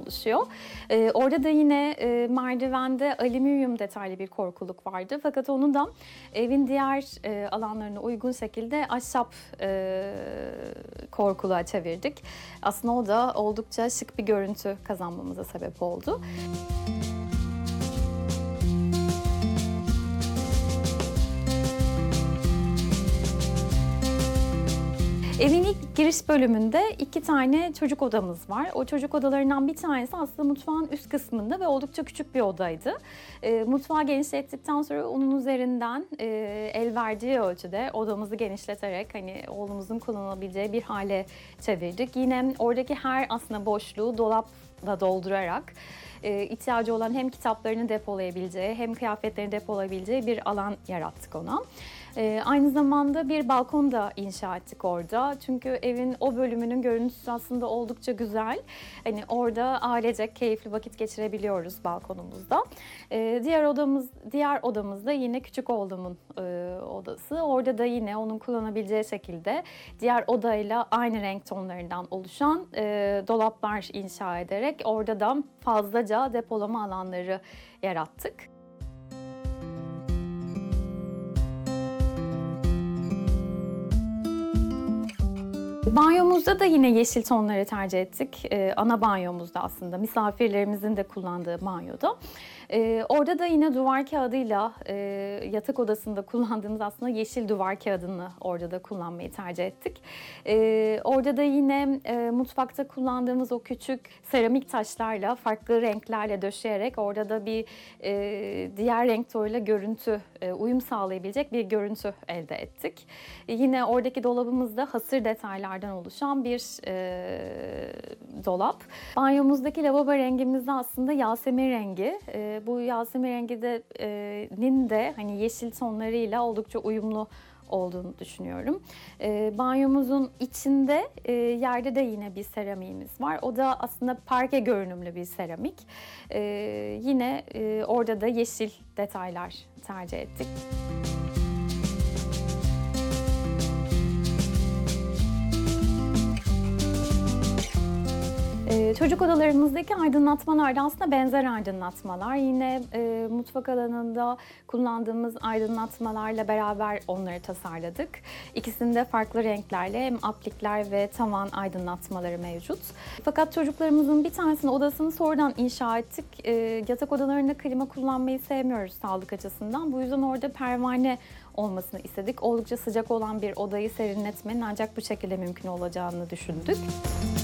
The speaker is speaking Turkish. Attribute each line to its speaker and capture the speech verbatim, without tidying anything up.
Speaker 1: oluşuyor. E, orada da yine e, merdivende alüminyum detaylı bir korkuluk vardı. Fakat onu da evin diğer e, alanlarına uygun şekilde ahşap e, korkuluğa çevirdik. Aslında o da oldukça şık bir görüntü kazanmamıza sebep oldu. Evin ilk giriş bölümünde iki tane çocuk odamız var. O çocuk odalarından bir tanesi aslında mutfağın üst kısmında ve oldukça küçük bir odaydı. E, mutfağı genişlettikten sonra onun üzerinden e, el verdiği ölçüde odamızı genişleterek hani oğlumuzun kullanabileceği bir hale çevirdik. Yine oradaki her aslında boşluğu dolapla doldurarak e, ihtiyacı olan hem kitaplarını depolayabileceği hem kıyafetlerini depolayabileceği bir alan yarattık ona. Ee, aynı zamanda bir balkon da inşa ettik orada. Çünkü evin o bölümünün görüntüsü aslında oldukça güzel. Hani orada ailecek keyifli vakit geçirebiliyoruz balkonumuzda. Ee, diğer odamız, diğer odamız da yine küçük oğlumun e, odası. Orada da yine onun kullanabileceği şekilde diğer odayla aynı renk tonlarından oluşan e, dolaplar inşa ederek orada da fazlaca depolama alanları yarattık. Banyomuzda da yine yeşil tonları tercih ettik. Ee, ana banyomuzda aslında misafirlerimizin de kullandığı banyoda. Ee, orada da yine duvar kağıdıyla e, yatak odasında kullandığımız aslında yeşil duvar kağıdını orada da kullanmayı tercih ettik. Ee, orada da yine e, mutfakta kullandığımız o küçük seramik taşlarla farklı renklerle döşeyerek orada da bir e, diğer renk tonuyla görüntü e, uyum sağlayabilecek bir görüntü elde ettik. E, yine oradaki dolabımızda hasır detaylardan oluşan bir e, dolap. Banyomuzdaki lavabo rengimiz de aslında Yasemin rengi. E, bu Yasemin rengi de e, nin de hani yeşil tonlarıyla oldukça uyumlu olduğunu düşünüyorum. E, banyomuzun içinde e, yerde de yine bir seramiğimiz var. O da aslında parke görünümlü bir seramik. E, yine e, orada da yeşil detaylar tercih ettik. Ee, çocuk odalarımızdaki aydınlatmalar da aslında benzer aydınlatmalar. Yine e, mutfak alanında kullandığımız aydınlatmalarla beraber onları tasarladık. İkisinde farklı renklerle hem aplikler ve tavan aydınlatmaları mevcut. Fakat çocuklarımızın bir tanesinin odasını sonradan inşa ettik. E, yatak odalarında klima kullanmayı sevmiyoruz sağlık açısından. Bu yüzden orada pervane olmasını istedik. Oldukça sıcak olan bir odayı serinletmenin ancak bu şekilde mümkün olacağını düşündük.